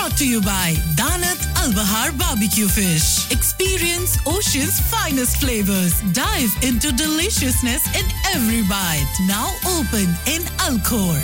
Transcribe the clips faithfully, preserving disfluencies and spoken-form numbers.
brought to you by Danat Al Bahar Barbecue Fish. Experience Ocean's finest flavors. Dive into deliciousness in every bite. Now open in Alcor.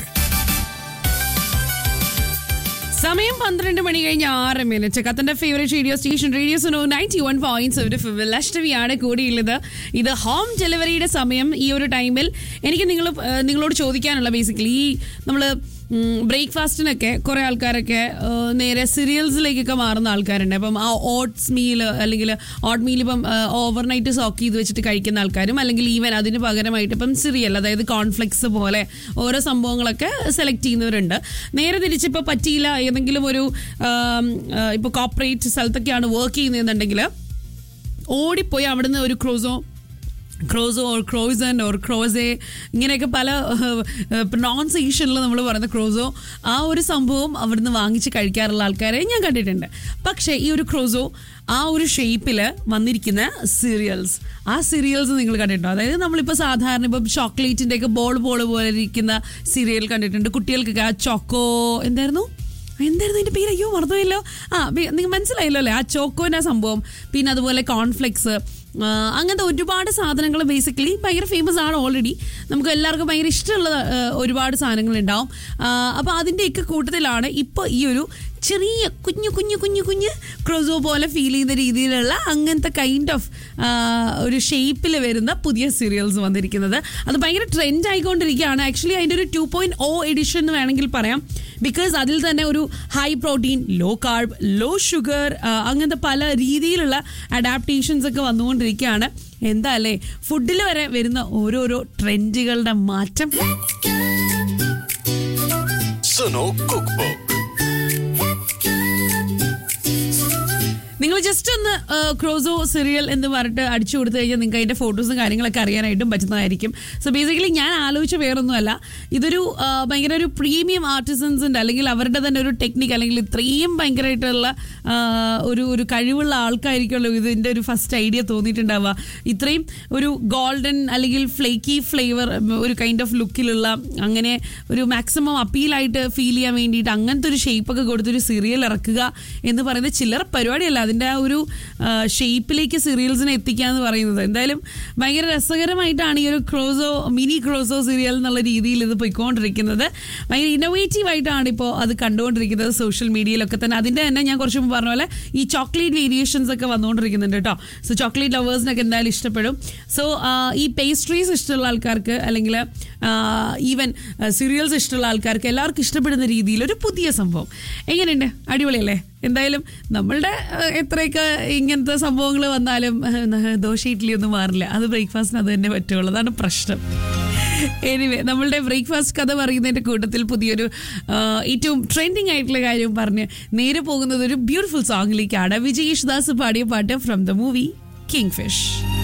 സമയം പന്ത്രണ്ട് മണി കഴിഞ്ഞ് ആറ് minute. ഖത്തറിന്റെ favourite radio station radio Suno ninety one point seven അഷ്ടമിയാണ് കൂടിയുള്ളത്. ഇത് home ഡെലിവറിയുടെ സമയം. ഈ ഒരു ടൈമിൽ എനിക്ക് നിങ്ങൾ നിങ്ങളോട് ചോദിക്കാനുള്ള ബേസിക്കലി ഈ നമ്മൾ ബ്രേക്ക്ഫാസ്റ്റിനൊക്കെ കുറേ ആൾക്കാരൊക്കെ നേരെ സീരിയൽസിലേക്കൊക്കെ മാറുന്ന ആൾക്കാരുണ്ട്. അപ്പം ആ ഓട്സ് മീൽ അല്ലെങ്കിൽ ഓട്ട് മീൽ ഇപ്പം ഓവർനൈറ്റ് സോക്ക് ചെയ്ത് വെച്ചിട്ട് കഴിക്കുന്ന ആൾക്കാരും അല്ലെങ്കിൽ ഈവൻ അതിന് പകരമായിട്ട് ഇപ്പം സിറിയൽ അതായത് കോൺഫ്ലെക്സ് പോലെ ഓരോ സംഭവങ്ങളൊക്കെ സെലക്ട് ചെയ്യുന്നവരുണ്ട്. നേരെ തിരിച്ചിപ്പോൾ പറ്റിയില്ല ഏതെങ്കിലും ഒരു ഇപ്പോൾ കോർപ്പറേറ്റ് സ്ഥലത്തൊക്കെയാണ് വർക്ക് ചെയ്യുന്നതെന്നുണ്ടെങ്കിൽ ഓടിപ്പോയി അവിടുന്ന് ഒരു ക്രോസോ ക്രോസോ ഓർ ക്രോസൻ ഓർ ക്രോസെ ഇങ്ങനെയൊക്കെ പല പ്രൊനൗൺസിയേഷനിൽ നമ്മൾ പറയുന്ന ക്രോസോ ആ ഒരു സംഭവം അവിടുന്ന് വാങ്ങിച്ച് കഴിക്കാറുള്ള ആൾക്കാരെ ഞാൻ കണ്ടിട്ടുണ്ട്. പക്ഷേ ഈ ഒരു ക്രോസോ ആ ഒരു ഷേപ്പിൽ വന്നിരിക്കുന്ന സീരിയൽസ് ആ സീരിയൽസ് നിങ്ങൾ കണ്ടിട്ടുണ്ടോ? അതായത് നമ്മളിപ്പോൾ സാധാരണ ഇപ്പം ചോക്ലേറ്റിൻ്റെയൊക്കെ ബോൾ ബോൾ പോലെ ഇരിക്കുന്ന സീരിയൽ കണ്ടിട്ടുണ്ട്. കുട്ടികൾക്കൊക്കെ ആ ചോക്കോ എന്തായിരുന്നു എന്തായിരുന്നു അതിൻ്റെ പേര്? അയ്യോ മറന്നുപോയല്ലോ. ആ നിങ്ങൾ മനസ്സിലായല്ലോ അല്ലേ? ആ ചോക്കോൻ്റെ സംഭവം. പിന്നെ അതുപോലെ കോൺഫ്ലെക്സ് അങ്ങനത്തെ ഒരുപാട് സാധനങ്ങൾ ബേസിക്കലി ഭയങ്കര ഫേമസ് ആണ് ഓൾറെഡി. നമുക്ക് എല്ലാവർക്കും ഭയങ്കര ഇഷ്ടമുള്ള ഒരുപാട് സാധനങ്ങളുണ്ടാവും. അപ്പോൾ അതിൻ്റെയൊക്കെ കൂട്ടത്തിലാണ് ഇപ്പോൾ ഈ ഒരു ചെറിയ കുഞ്ഞു കുഞ്ഞു കുഞ്ഞു കുഞ്ഞ് ക്രോസോ പോലെ ഫീൽ ചെയ്യുന്ന രീതിയിലുള്ള അങ്ങനത്തെ കൈൻഡ് ഓഫ് ഒരു ഷേപ്പിൽ വരുന്ന പുതിയ സീരിയൽസ് വന്നിരിക്കുന്നത്. അത് ഭയങ്കര ട്രെൻഡ് ആയിക്കൊണ്ടിരിക്കുകയാണ്. ആക്ച്വലി അതിൻ്റെ ഒരു ടു പോയിന്റ് ഓ എഡിഷൻ എന്ന് വേണമെങ്കിൽ പറയാം. ബിക്കോസ് അതിൽ തന്നെ ഒരു high protein, law carb, low sugar അങ്ങനത്തെ പല രീതിയിലുള്ള അഡാപ്റ്റേഷൻസ് ഒക്കെ വന്നുകൊണ്ടിരിക്കുകയാണ്. എന്താ അല്ലേ ഫുഡിൽ വരെ വരുന്ന ഓരോരോ ട്രെൻഡുകളുടെ മാറ്റം. Suno cook book. നിങ്ങൾ ജസ്റ്റ് ഒന്ന് ക്രോസോ സീരിയൽ എന്ന് പറഞ്ഞിട്ട് അടിച്ചു കൊടുത്തു കഴിഞ്ഞാൽ നിങ്ങൾക്ക് അതിൻ്റെ ഫോട്ടോസും കാര്യങ്ങളൊക്കെ അറിയാനായിട്ടും പറ്റുന്നതായിരിക്കും. സോ ബേസിക്കലി ഞാൻ ആലോചിച്ച വേറൊന്നുമല്ല, ഇതൊരു ഭയങ്കര ഒരു പ്രീമിയം ആർട്ടിസൻസ് ഉണ്ട് അല്ലെങ്കിൽ അവരുടെ തന്നെ ഒരു ടെക്നിക്ക് അല്ലെങ്കിൽ ഇത്രയും ഭയങ്കരമായിട്ടുള്ള ഒരു ഒരു കഴിവുള്ള ആൾക്കായിരിക്കുമല്ലോ ഇതിൻ്റെ ഒരു ഫസ്റ്റ് ഐഡിയ തോന്നിയിട്ടുണ്ടാവുക. ഇത്രയും ഒരു ഗോൾഡൻ അല്ലെങ്കിൽ ഫ്ലേക്കി ഫ്ലേവർ ഒരു കൈൻഡ് ഓഫ് ലുക്കിലുള്ള അങ്ങനെ ഒരു മാക്സിമം അപ്പീലായിട്ട് ഫീൽ ചെയ്യാൻ വേണ്ടിയിട്ട് അങ്ങനത്തെ ഒരു ഷേപ്പൊക്കെ കൊടുത്തൊരു സീരിയൽ ഇറക്കുക എന്ന് പറയുന്നത് ചില്ലറ പരിപാടിയല്ല. അതിൻ്റെ ആ ഒരു ഷേപ്പിലേക്ക് സീരിയൽസിനെ എത്തിക്കുക എന്ന് പറയുന്നത് എന്തായാലും ഭയങ്കര രസകരമായിട്ടാണ് ഈ ഒരു ക്രോസോ മിനി ക്രോസോ സീരിയൽ എന്നുള്ള രീതിയിൽ ഇത് പോയിക്കൊണ്ടിരിക്കുന്നത്. ഭയങ്കര ഇന്നോവേറ്റീവ് ആയിട്ടാണ് ഇപ്പോൾ അത് കണ്ടുകൊണ്ടിരിക്കുന്നത് സോഷ്യൽ മീഡിയയിലൊക്കെ തന്നെ. അതിൻ്റെ തന്നെ ഞാൻ കുറച്ച് മുമ്പ് പറഞ്ഞ പോലെ ഈ ചോക്ലേറ്റ് വേരിയേഷൻസ് ഒക്കെ വന്നുകൊണ്ടിരിക്കുന്നുണ്ട് കേട്ടോ. സോ ചോക്ലേറ്റ് ലവേഴ്സിനൊക്കെ എന്തായാലും ഇഷ്ടപ്പെടും. സോ ഈ പേസ്ട്രീസ് ഇഷ്ടമുള്ള ആൾക്കാർക്ക് അല്ലെങ്കിൽ ഈവൻ സീരിയൽസ് ഇഷ്ടമുള്ള ആൾക്കാർക്ക് എല്ലാവർക്കും ഇഷ്ടപ്പെടുന്ന രീതിയിൽ ഒരു പുതിയ സംഭവം എങ്ങനെയുണ്ട്? അടിപൊളിയല്ലേ? എന്തായാലും നമ്മളുടെ എത്രയൊക്കെ ഇങ്ങനത്തെ സംഭവങ്ങൾ വന്നാലും ദോശ ഇഡ്ഡലി ഒന്നും മാറില്ല. അത് ബ്രേക്ക്ഫാസ്റ്റിന് അത് തന്നെ പറ്റുള്ളൂ. അതാണ് പ്രശ്നം. എനിവേ നമ്മളുടെ ബ്രേക്ക്ഫാസ്റ്റ് കഥ പറയുന്നതിൻ്റെ കൂട്ടത്തിൽ പുതിയൊരു ഏറ്റവും ട്രെൻഡിങ് ആയിട്ടുള്ള കാര്യം പറഞ്ഞ് നേരെ പോകുന്നത് ഒരു ബ്യൂട്ടിഫുൾ സോങ്ങിലേക്കാണ്. വിജയ് യേശുദാസ് പാടിയ പാട്ട് from the movie king fish.